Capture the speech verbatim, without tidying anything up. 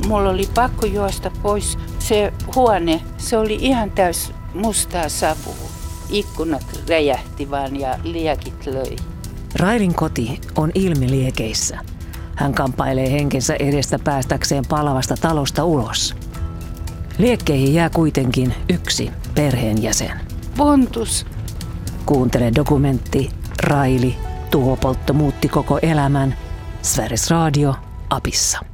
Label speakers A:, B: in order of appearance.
A: mulla oli pakko juosta pois. Se huone, se oli ihan täys mustaa savua. Ikkunat räjähti vaan ja liekit löi.
B: Railin koti on ilmiliekeissä. Hän kamppailee henkensä edestä päästäkseen palavasta talosta ulos. Liekkeihin jää kuitenkin yksi perheenjäsen.
A: Pontus.
B: Kuuntele dokumentti Raili, tuhopoltto muutti koko elämän. Sveriges Radio, appissa.